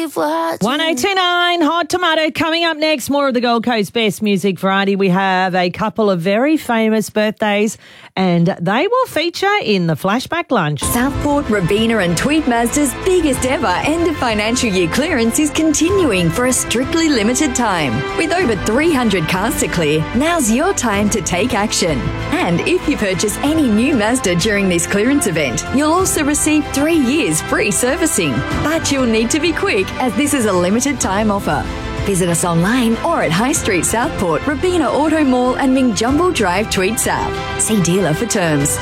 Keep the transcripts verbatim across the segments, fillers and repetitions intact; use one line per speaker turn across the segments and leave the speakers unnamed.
keep watching.
one oh two point nine Hot Tomato. Coming up next, more of the Gold Coast Best Music Variety. We have a couple of very famous birthdays and they will feature in the Flashback Lunch.
Southport, Robina and Tweed Mazda's biggest ever end of financial year clearance is continuing for a strictly limited time. With over three hundred cars to clear, now's your time to take action. And if you purchase any new Mazda during this clearance event, you'll also receive three years free servicing. But you'll need to be quick as this is a limited time offer. Visit us online or at High Street Southport, Robina Auto Mall and Mingjumble Drive, Tweed South. See dealer for terms.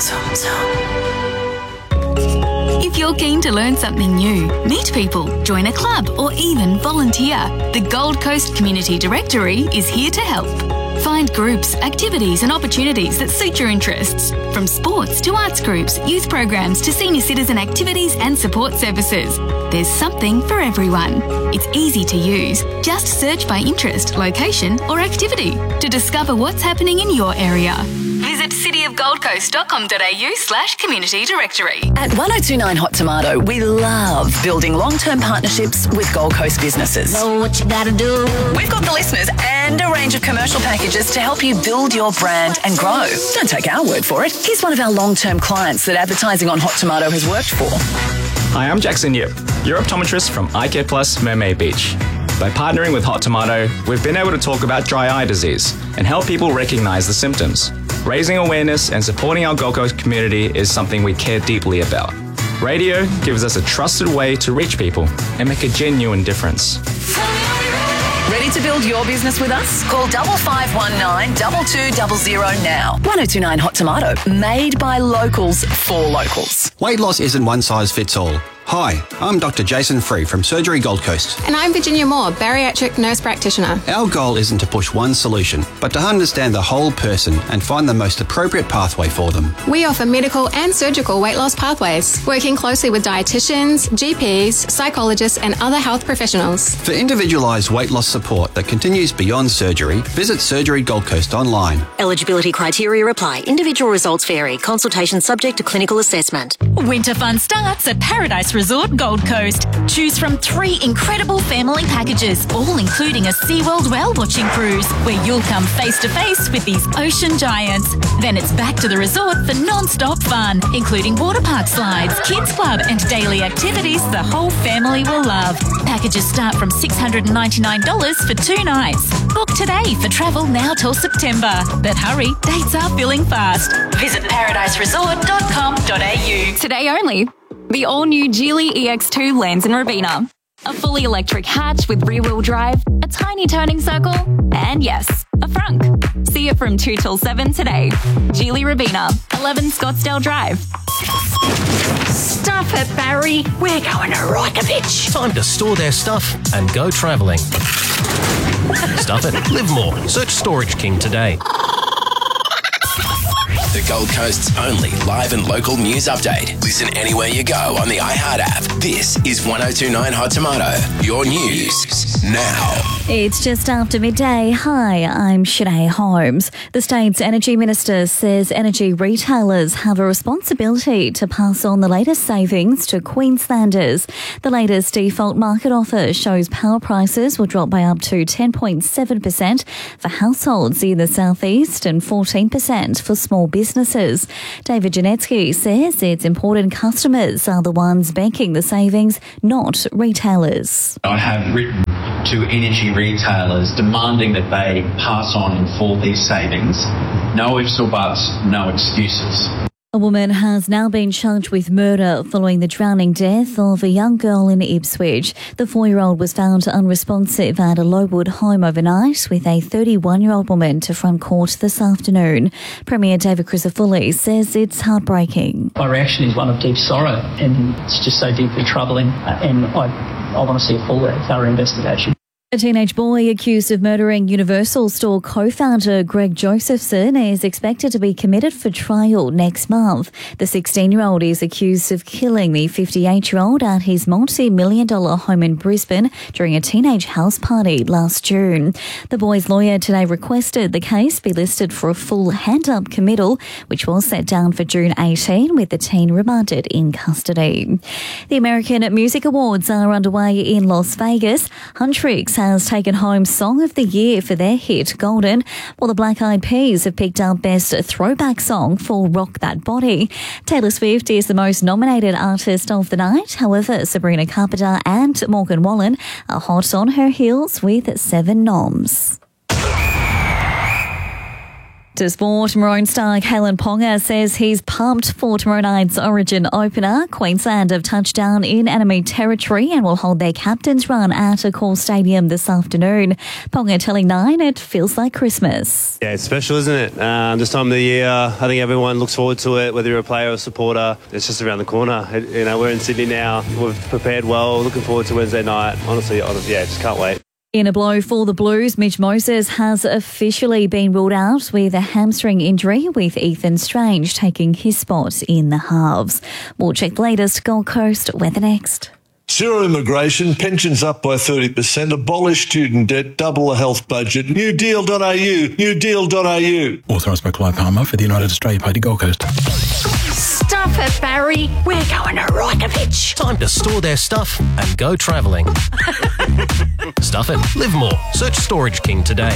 If you're keen to learn something new, meet people, join a club or even volunteer, the Gold Coast Community Directory is here to help. Find groups, activities and opportunities that suit your interests. From sports to arts groups, youth programs to senior citizen activities and support services. There's something for everyone. It's easy to use. Just search by interest, location or activity to discover what's happening in your area. Visit cityofgoldcoast.com.au slash community directory.
At one oh two point nine Hot Tomato, we love building long-term partnerships with Gold Coast businesses.
Know what you gotta do.
We've got the listeners and a range of commercial packages to help you build your brand and grow. Don't take our word for it. Here's one of our long-term clients that advertising on Hot Tomato has worked for.
Hi, I'm Jackson Yip, your optometrist from Eye Care Plus Mermaid Beach. By partnering with Hot Tomato, we've been able to talk about dry eye disease and help people recognise the symptoms. Raising awareness and supporting our Gold Coast community is something we care deeply about. Radio gives us a trusted way to reach people and make a genuine difference.
Ready to build your business with us? Call double five one nine double two double zero now. one oh two point nine Hot Tomato, made by locals for locals.
Weight loss isn't one size fits all. Hi, I'm Doctor Jason Free from Surgery Gold Coast.
And I'm Virginia Moore, bariatric nurse practitioner.
Our goal isn't to push one solution, but to understand the whole person and find the most appropriate pathway for them.
We offer medical and surgical weight loss pathways, working closely with dietitians, G Ps, psychologists and other health professionals.
For individualised weight loss support that continues beyond surgery, visit Surgery Gold Coast online.
Eligibility criteria apply. Individual results vary. Consultation subject to clinical assessment.
Winter fun starts at Paradise Resort Gold Coast. Choose from three incredible family packages, all including a SeaWorld whale watching cruise, where you'll come face to face with these ocean giants. Then it's back to the resort for non-stop fun, including water park slides, kids club and daily activities the whole family will love. Packages start from six hundred ninety-nine dollars for two nights. Book today for travel now till September. But hurry, dates are filling fast. Visit paradise resort dot com dot a u.
Today only. The all-new Geely E X two lands in Robina. A fully electric hatch with rear-wheel drive, a tiny turning circle, and yes, a frunk. See it from two till seven today. Geely Robina, eleven Scottsdale Drive.
Stop it, Barry. We're going to rock a bitch.
Time to store their stuff and go travelling. Stuff it. Live more. Search Storage King today.
The Gold Coast's only live and local news update. Listen anywhere you go on the iHeart app. This is one oh two point nine Hot Tomato. Your news now.
It's just after midday. Hi, I'm Sinead Holmes. The state's energy minister says energy retailers have a responsibility to pass on the latest savings to Queenslanders. The latest default market offer shows power prices will drop by up to ten point seven percent for households in the southeast and fourteen percent for small businesses. David Janetsky says it's important customers are the ones banking the savings, not retailers.
I have written to energy retailers demanding that they pass on in full these savings. No ifs or buts, no excuses.
A woman has now been charged with murder following the drowning death of a young girl in Ipswich. The four-year-old was found unresponsive at a Lowood home overnight, with a thirty-one-year-old woman to front court this afternoon. Premier David Crisafulli says it's heartbreaking.
My reaction is one of deep sorrow, and it's just so deeply troubling, and I, I want to see a full thorough investigation.
A teenage boy accused of murdering Universal Store co-founder Greg Josephson is expected to be committed for trial next month. The sixteen-year-old is accused of killing the fifty-eight-year-old at his multi-million dollar home in Brisbane during a teenage house party last June. The boy's lawyer today requested the case be listed for a full hand-up committal, which was set down for June eighteenth, with the teen remanded in custody. The American Music Awards are underway in Las Vegas. Huntrix has taken home Song of the Year for their hit Golden, while the Black Eyed Peas have picked up Best Throwback Song for Rock That Body. Taylor Swift is the most nominated artist of the night. However, Sabrina Carpenter and Morgan Wallen are hot on her heels with seven noms. To sport, Maroon star Kalen Ponga says he's pumped for tomorrow night's Origin opener. Queensland have touched down in enemy territory and will hold their captain's run at Accor Stadium this afternoon. Ponga telling Nine it feels like Christmas.
Yeah, it's special, isn't it? Um, this time of the year, I think everyone looks forward to it, whether you're a player or a supporter. It's just around the corner. It, you know, we're in Sydney now. We've prepared well. Looking forward to Wednesday night. Honestly, honestly yeah, just can't wait.
In a blow for the Blues, Mitch Moses has officially been ruled out with a hamstring injury, with Ethan Strange taking his spot in the halves. We'll check the latest Gold Coast weather next.
Zero immigration, pensions up by thirty percent, abolish student debt, double the health budget, new deal dot a u, new deal dot a u.
Authorised by Clive Palmer for the United Australia Party Gold Coast.
Stop it, Barry. We're going to Rokovich.
Time to store their stuff and go travelling. Stuff it. Live more. Search Storage King today.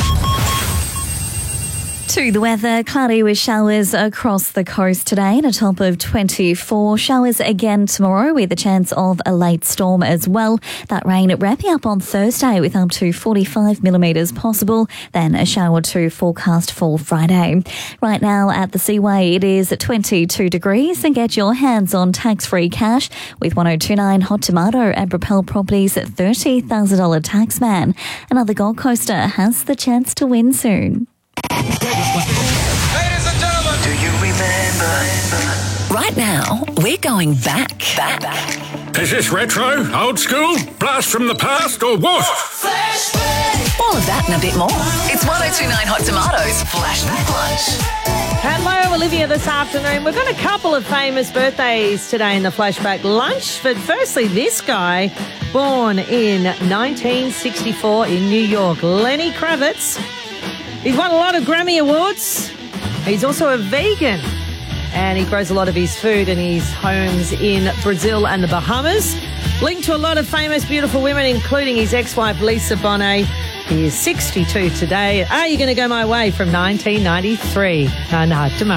To the weather, cloudy with showers across the coast today and a top of twenty-four. Showers again tomorrow with a chance of a late storm as well. That rain ramping up on Thursday with up to forty-five millimetres possible. Then a shower or two forecast for Friday. Right now at the Seaway it is twenty-two degrees, and get your hands on tax-free cash with one oh two nine Hot Tomato and Propel Properties thirty thousand dollars tax man. Another Gold Coaster has the chance to win soon.
Ladies and gentlemen, do you remember? Right now, we're going back. Back. back.
Is this retro, old school, blast from the past, or what?
Flashback. All of that and a bit more. It's one oh two nine Hot Tomatoes Flashback Lunch.
Hello, Olivia, this afternoon. We've got a couple of famous birthdays today in the Flashback Lunch. But firstly, this guy, born in nineteen sixty-four in New York, Lenny Kravitz. He's won a lot of Grammy Awards. He's also a vegan, and he grows a lot of his food in his homes in Brazil and the Bahamas. Linked to a lot of famous, beautiful women, including his ex-wife, Lisa Bonet. He is sixty-two today. Are You Going to Go My Way from nineteen ninety-three? And Hot Tomato.